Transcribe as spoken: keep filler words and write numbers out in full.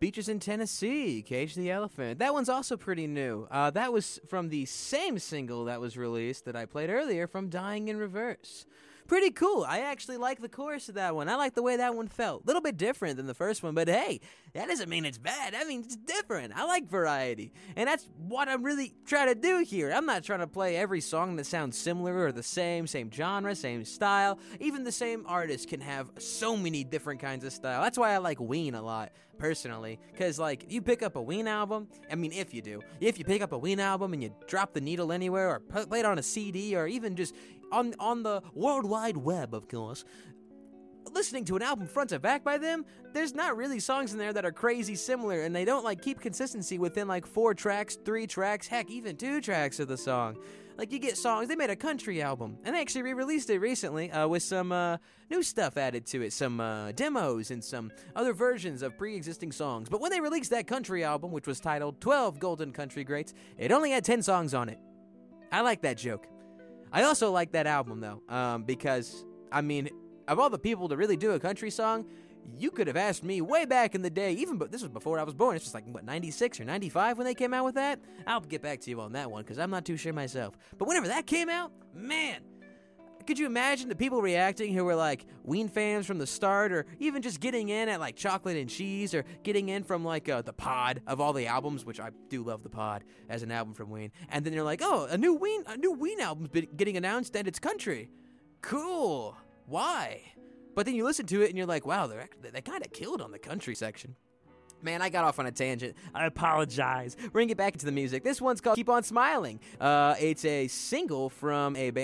Beaches in Tennessee, Cage the Elephant. That one's also pretty new. Uh, that was from the same single that was released that I played earlier from Dying in Reverse. Pretty cool. I actually like the chorus of that one. I like the way that one felt. A little bit different than the first one, but hey, that doesn't mean it's bad. That means it's different. I like variety. And that's what I'm really trying to do here. I'm not trying to play every song that sounds similar or the same, same genre, same style. Even the same artist can have so many different kinds of style. That's why I like Ween a lot, personally. Because, like, you pick up a Ween album, I mean, if you do, if you pick up a Ween album and you drop the needle anywhere or play it on a C D or even just on on the World Wide Web, of course, listening to an album front to back by them, there's not really songs in there that are crazy similar, and they don't like keep consistency within like four tracks, three tracks, heck, even two tracks of the song. Like, you get songs, they made a country album, and they actually re-released it recently uh, with some uh, new stuff added to it, some uh, demos and some other versions of pre-existing songs. But when they released that country album, which was titled twelve Golden Country Greats, it only had ten songs on it. I like that joke. I also like that album, though, um, because, I mean, of all the people to really do a country song, you could have asked me way back in the day, even but this was before I was born. It's just like, what, ninety-six or ninety-five when they came out with that? I'll get back to you on that one, because I'm not too sure myself. But whenever that came out, man, could you imagine the people reacting who were like Ween fans from the start, or even just getting in at like Chocolate and Cheese, or getting in from like uh, the Pod of all the albums, which I do love the Pod as an album from Ween. And then you're like, oh, a new Ween, a new Ween album's been getting announced and it's country. Cool. Why? But then you listen to it and you're like, wow, they're actually, they kind of killed on the country section. Man, I got off on a tangent. I apologize. Bring it back into the music. This one's called Keep On Smiling. Uh, it's a single from a band